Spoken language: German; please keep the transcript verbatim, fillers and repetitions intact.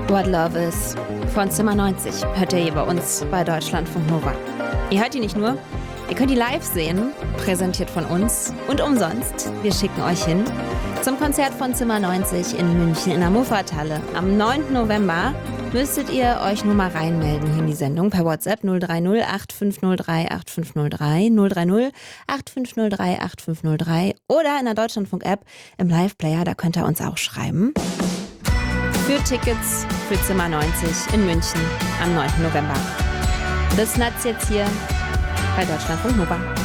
What Love Is von Zimmer neunzig hört ihr hier bei uns bei Deutschlandfunk Nova. Ihr hört die nicht nur, ihr könnt die live sehen, präsentiert von uns und umsonst. Wir schicken euch hin zum Konzert von Zimmer neunzig in München in der Muffathalle. Am neunten November müsstet ihr euch nur mal reinmelden hier in die Sendung per WhatsApp null drei null acht fünf null drei acht fünf null drei null drei null acht fünf null drei acht fünf null drei oder in der Deutschlandfunk-App im Live-Player, da könnt ihr uns auch schreiben. Für Tickets für Zimmer neunzig in München am neunten November. Das Nuts jetzt hier bei Deutschlandfunk Nova.